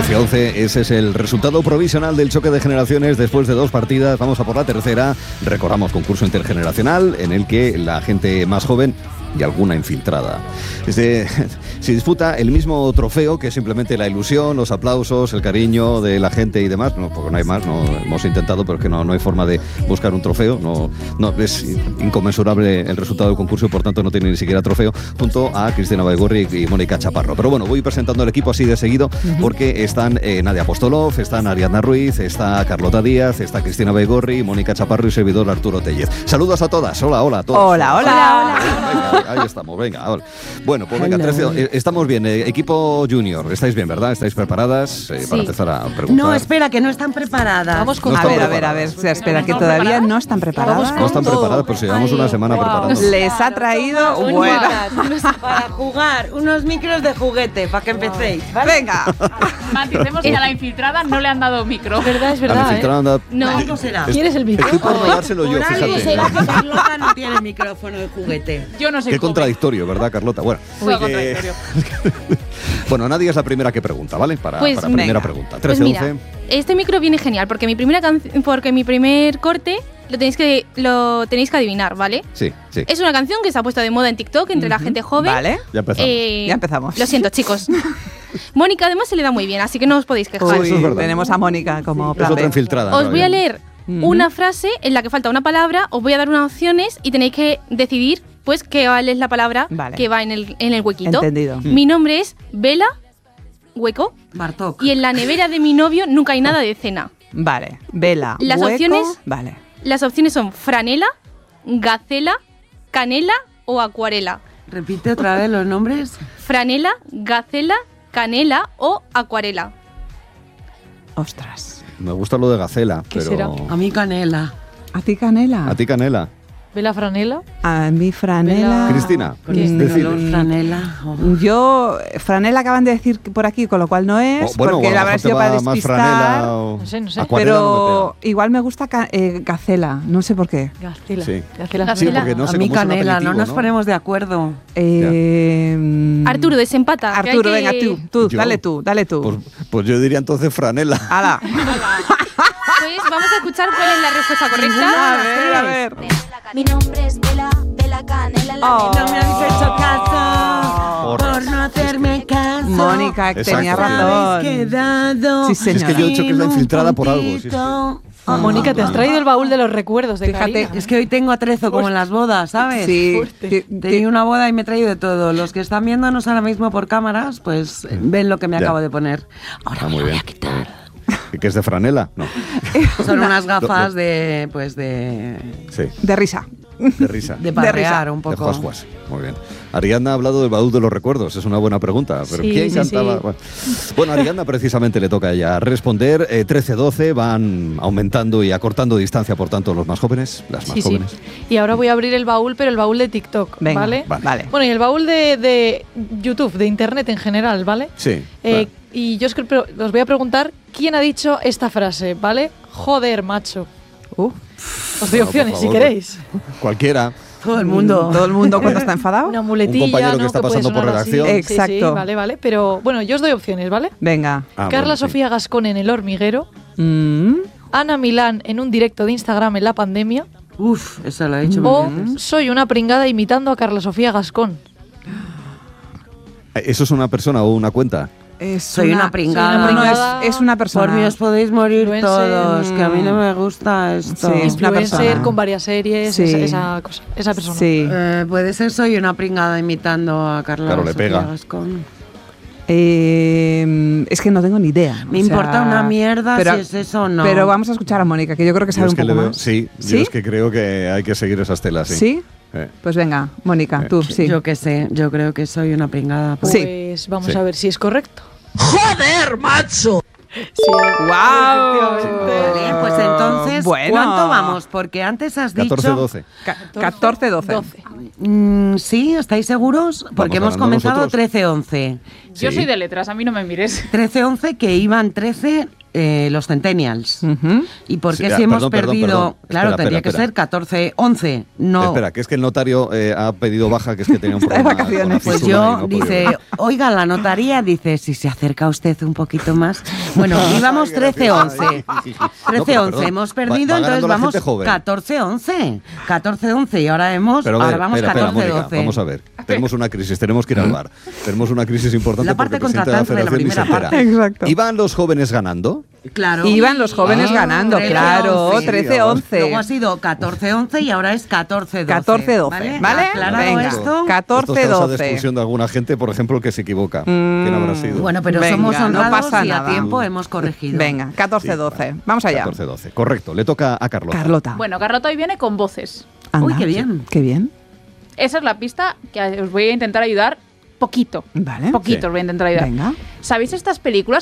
13-11, ese es el resultado provisional del choque de generaciones después de 2 partidas. Vamos a por la tercera. Recordamos concurso intergeneracional en el que la gente más joven y alguna infiltrada se disputa el mismo trofeo, que es simplemente la ilusión, los aplausos, el cariño de la gente y demás. No, porque no hay más, no hemos intentado, pero es que no hay forma de buscar un trofeo. No es inconmensurable el resultado del concurso y por tanto no tiene ni siquiera trofeo, junto a Cristina Baigorri y Mónica Chaparro. Pero bueno, voy presentando el equipo así de seguido, porque están Nadia Apostolov, están Ariadna Ruiz, está Carlota Díaz, está Cristina Baigorri, Mónica Chaparro y servidor Arturo Tellez. Saludos a todas. Hola a todos. Hola. Venga, ahí estamos, venga. Ahora. Bueno, pues venga, 13, estamos bien. Equipo junior, estáis bien, ¿verdad? ¿Estáis preparadas para empezar a preguntar? No, espera, que no están preparadas. Vamos con... A ver. Espera, que todavía no están preparadas. No están preparadas, pero si llevamos una semana preparando. Les ha traído para jugar unos micros de juguete, para que empecéis, ¿vale? Venga. Maticemos que a la infiltrada no le han dado micro. Es verdad, No. ¿Cómo será? ¿Quieres el micro? Estoy por robárselo yo, fíjate. Será que Carlota no tiene micrófono de juguete. Yo no sé. Qué contradictorio, ¿verdad, Carlota? Bueno, contradictorio. Bueno, Nadia es la primera que pregunta, ¿vale? Para primera pregunta. 13-11. Pues mira, este micro viene genial porque mi primer corte lo tenéis que adivinar, ¿vale? Sí. Es una canción que se ha puesto de moda en TikTok entre la gente joven. Vale. Ya empezamos. Lo siento, chicos. Mónica además se le da muy bien, así que no os podéis quejar. Eso es verdad. Tenemos a Mónica como Es otra infiltrada. Os voy a leer una frase en la que falta una palabra, os voy a dar unas opciones y tenéis que decidir pues cuál es la palabra que va en el huequito. Entendido. Mi nombre es Vela, hueco, Bartok. y en la nevera de mi novio nunca hay nada de cena. Vale. Vela, Las hueco. opciones- Vale. Las opciones son franela, gacela, canela o acuarela. Repite otra vez los nombres. Franela, gacela, canela o acuarela. Ostras. Me gusta lo de gacela, ¿Qué pero... será? A mí canela. ¿A ti canela? ¿A ti canela? ¿Vela franela? A mí franela. Cristina, Color, franela. Yo, franela acaban de decir por aquí, con lo cual no es, porque la habrá sido para despistar. No sé. Pero igual me gusta gacela, no sé por qué. Gacela. Sí. Gacela. Sí, porque no sé a mí cómo es un canela, aperitivo, no nos ponemos de acuerdo. Arturo, desempata. que Arturo, hay que- venga, tú, ¿Yo? dale tú. Pues yo diría entonces franela. ¡Hala! Pues vamos a escuchar cuál es la respuesta correcta. A ver. Mi nombre es Vela Canela. Oh. No me habéis hecho caso por no hacerme caso. Mónica, Exacto. tenía Habéis razón. quedado. Sí, Es que señora. yo he dicho que es la infiltrada por algo. Sí. Mónica, te has traído el baúl de los recuerdos de Fíjate, Karina. Es que hoy tengo atrezo como en las bodas, ¿sabes? Sí. Tenía una boda y me he traído de todo. Los que están viéndonos ahora mismo por cámaras, pues ven lo que me Ya. acabo de poner. Ahora Ah, me muy la voy bien. a quitar. ¿Que es de franela? No. Son unas gafas de, pues Sí, De risa. de risa. de parrear risa. un De poco. juas. Muy bien. Ariadna ha hablado del baúl de los recuerdos. Es una buena pregunta. Pero Sí, ¿quién sí, cantaba? sí. Bueno, a Ariadna precisamente le toca ya responder. 13-12 van aumentando y acortando distancia, por tanto, los más jóvenes, las más Sí. jóvenes. Y ahora voy a abrir el baúl, pero el baúl de TikTok, Venga, ¿vale? vale. Bueno, y el baúl de YouTube, de Internet en general, ¿vale? Sí. Claro. Y yo os voy a preguntar quién ha dicho esta frase, ¿vale? Joder, macho. Os doy Bueno, opciones por si favor. queréis. Cualquiera. Todo el mundo. Todo el mundo cuando está enfadado. Una muletilla, Un compañero que ¿no? está puede pasando por sonar así. redacción. Sí, Exacto. sí, vale. Pero bueno, yo os doy opciones, ¿vale? Venga. Ah, Carla bueno, sí. Sofía Gascón en El Hormiguero. Mm. Ana Milán en un directo de Instagram en la pandemia. Uf, eso lo he dicho O mil veces. soy una pringada imitando a Carla Sofía Gascón. ¿Eso es una persona o una cuenta? Soy una pringada. soy una No, pringada. es una persona. Por mí os podéis morir Influencer. todos, que a mí no me gusta esto. Sí, es una Influencer persona. con varias series, Sí. esa cosa, esa persona. Sí. Puede ser soy una pringada imitando a Carla Claro, le Sofía pega. Gascón. Es que no tengo ni idea. Me O sea, importa una mierda si es eso o no. Pero vamos a escuchar a Mónica, que yo creo que Yo sabe es un que poco le veo, más. sí, ¿Sí? yo es que creo que hay que seguir esas telas. Sí. ¿Sí? Eh. Pues venga, Mónica, tú, sí. Yo qué sé, yo creo que soy una pringada. Pues Sí. vamos Sí. a ver si es correcto. ¡Joder, macho! Sí. ¡Guau! Vale, pues entonces, Bueno. ¿cuánto vamos? Porque antes has dicho... 14-12. 14-12. ¿Sí? ¿Estáis seguros? Porque hemos ganando comenzado nosotros. 13-11. Yo Sí. soy de letras, a mí no me mires. 13-11 que iban 13 los centennials. ¿Y por qué si hemos perdido? Claro, tendría que ser 14-11. No. Espera, que es que el notario ha pedido baja, que es que tenía un problema. vacaciones. Pues yo, dice, oiga, la notaría, dice, si se acerca usted un poquito más. Bueno, íbamos 13-11. 13-11, hemos perdido, entonces vamos 14-11. 14-11 y ahora vamos 14-12. Vamos a ver, tenemos una crisis, tenemos que ir al bar. Tenemos una crisis importante la parte porque el presidente de la primera parte. Exacto. ¿Iban los jóvenes ganando? Claro. Iban los jóvenes ganando, 13-11. claro, 13-11. Luego ha sido 14-11 y ahora es 14-12. 14-12, ¿vale? Venga. Esto, 14-12. Esto causa expulsión de alguna gente, por ejemplo, que se equivoca. ¿Quién habrá sido? Bueno, pero Venga, somos honrados no pasa y nada. a tiempo hemos corregido. Venga, 14-12. Vamos allá. 14-12, correcto. Le toca a Carlota. Bueno, Carlota hoy viene con voces. Anda, Uy, qué bien. Qué bien. Esa es la pista que os voy a intentar ayudar poquito. Vale. Poquito Sí. os voy a intentar ayudar. Venga. ¿Sabéis estas películas